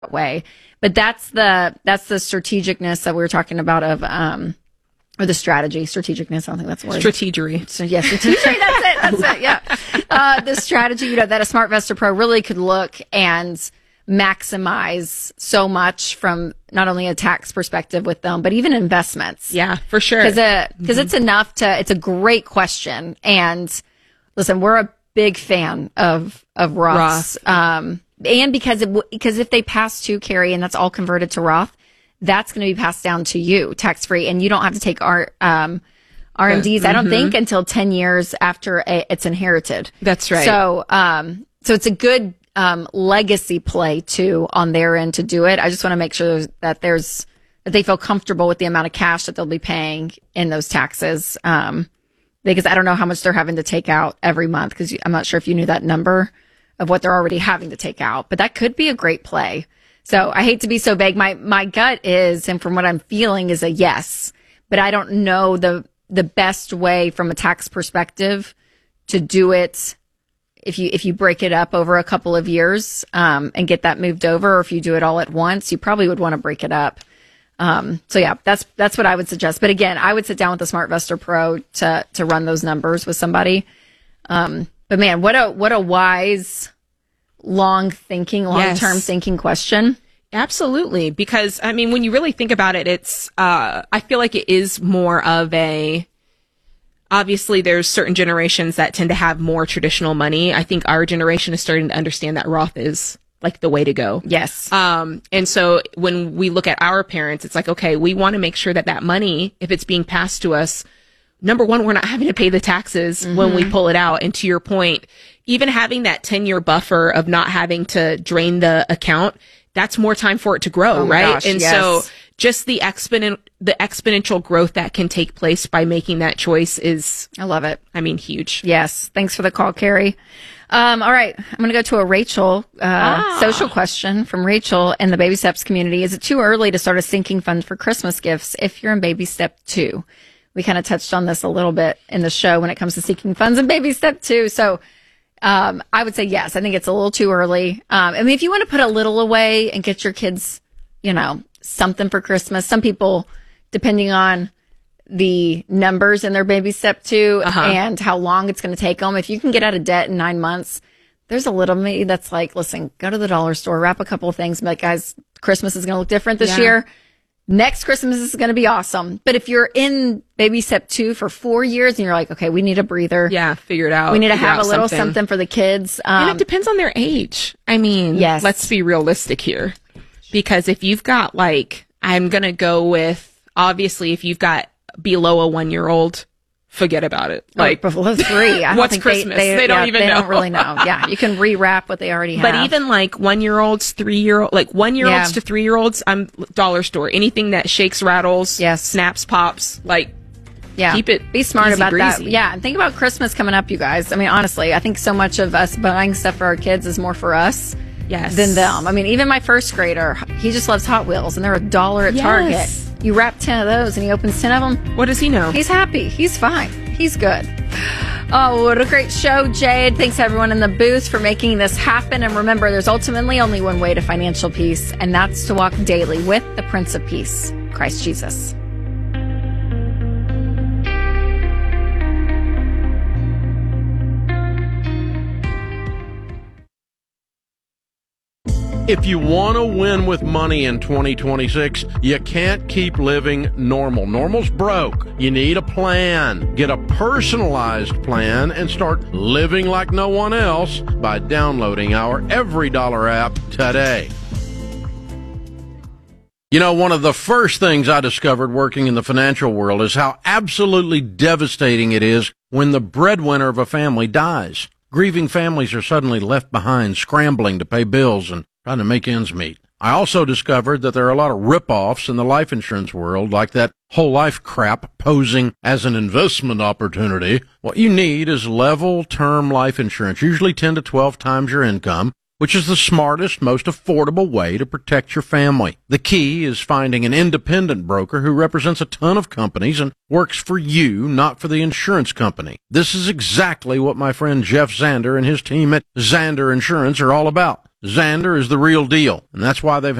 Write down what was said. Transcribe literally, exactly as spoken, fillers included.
way. But that's the that's the strategicness that we were talking about of um or the strategy, strategicness. I don't think that's a word. Strategery. So yes, strategery. That's it. That's it. Yeah. Uh, the strategy, you know, that a SmartVestor Pro really could look and maximize so much from not only a tax perspective with them, but even investments. Yeah, for sure. Because it, because it's enough to. It's a great question. And listen, we're a big fan of of Roths. Roth. Um, and because it, because if they pass to Carrie and that's all converted to Roth, that's going to be passed down to you tax free, and you don't have to take our um, R M Ds. Uh, I don't mm-hmm. think until ten years after a, it's inherited. That's right. So, um, so it's a good um, legacy play too on their end to do it. I just want to make sure that there's that they feel comfortable with the amount of cash that they'll be paying in those taxes. Um, because I don't know how much they're having to take out every month. Because I'm not sure if you knew that number of what they're already having to take out, but that could be a great play. So I hate to be so vague. My, my gut is, and from what I'm feeling is a yes, but I don't know the, the best way from a tax perspective to do it. If you, if you break it up over a couple of years, um, and get that moved over, or if you do it all at once, you probably would want to break it up. Um, so yeah, that's, that's what I would suggest. But again, I would sit down with the SmartVestor Pro to, to run those numbers with somebody. Um, but man, what a, what a wise, long thinking, long term yes. thinking question. Absolutely. Because I mean, when you really think about it, it's, uh, I feel like it is more of a, obviously there's certain generations that tend to have more traditional money. I think our generation is starting to understand that Roth is like the way to go. Yes. Um, and so when we look at our parents, it's like, okay, we want to make sure that that money, if it's being passed to us, number one, we're not having to pay the taxes mm-hmm. when we pull it out. And to your point, even having that ten year buffer of not having to drain the account, that's more time for it to grow, oh right? Gosh, and yes. so just the exponent, the exponential growth that can take place by making that choice is, I love it. I mean, huge. Yes. Thanks for the call, Carrie. Um, all right. I'm going to go to a Rachel, uh, ah. social question from Rachel in the Baby Steps community. Is it too early to start a sinking fund for Christmas gifts if you're in baby step two? We kind of touched on this a little bit in the show when it comes to sinking funds in baby step two. So, um, I would say yes. I think it's a little too early. Um, I mean, if you want to put a little away and get your kids, you know, something for Christmas, some people, depending on the numbers in their baby step two uh-huh. and how long it's going to take them. If you can get out of debt in nine months, there's a little me that's like, listen, go to the dollar store, wrap a couple of things, be like, guys, Christmas is going to look different this yeah. year. Next Christmas is going to be awesome. But if you're in baby step two for four years and you're like, okay, we need a breather. Yeah, figure it out. We need to figure have a little something. something for the kids. Um, and it depends on their age. I mean, yes. let's be realistic here. Because if you've got like, I'm going to go with, obviously, if you've got below a one-year-old, forget about it. Like, oh, below three. I don't what's think Christmas? They, they, they don't yeah, even they know. They don't really know. Yeah, you can rewrap what they already have. But even like one-year-olds, three-year-old, like one-year-olds yeah. to three-year-olds, I'm dollar store. Anything that shakes, rattles, yes. snaps, pops, like, yeah. keep it Be smart easy about breezy. that. Yeah, and think about Christmas coming up, you guys. I mean, honestly, I think so much of us buying stuff for our kids is more for us yes. than them. I mean, even my first grader, he just loves Hot Wheels, and they're a dollar at yes. Target. You wrap ten of those, and he opens ten of them. What does he know? He's happy. He's fine. He's good. Oh, what a great show, Jade. Thanks, everyone in the booth, for making this happen. And remember, there's ultimately only one way to financial peace, and that's to walk daily with the Prince of Peace, Christ Jesus. If you want to win with money in twenty twenty-six, you can't keep living normal. Normal's broke. You need a plan. Get a personalized plan and start living like no one else by downloading our Every Dollar app today. You know, one of the first things I discovered working in the financial world is how absolutely devastating it is when the breadwinner of a family dies. Grieving families are suddenly left behind, scrambling to pay bills and trying to make ends meet. I also discovered that there are a lot of rip-offs in the life insurance world, like that whole life crap posing as an investment opportunity. What you need is level term life insurance, usually ten to twelve times your income, which is the smartest, most affordable way to protect your family. The key is finding an independent broker who represents a ton of companies and works for you, not for the insurance company. This is exactly what my friend Jeff Zander and his team at Zander Insurance are all about. Xander is the real deal, and that's why they've